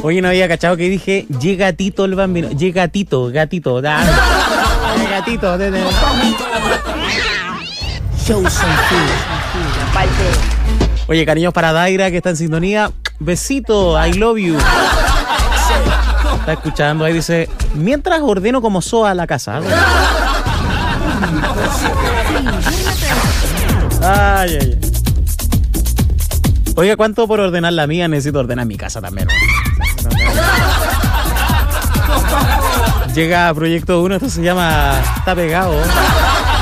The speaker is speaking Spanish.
Oye, no había cachado que dije, llega Tito el bambino. Llega Tito, gatito. Llega Tito. Show some Oye, cariños para Daira, que está en sintonía. Besito, I love you. Está escuchando, ahí dice, mientras ordeno como soa la casa. Ay, ay, ay. Oiga, ¿cuánto por ordenar la mía? Necesito ordenar mi casa también. Llega Proyecto 1, esto se llama Está Pegado.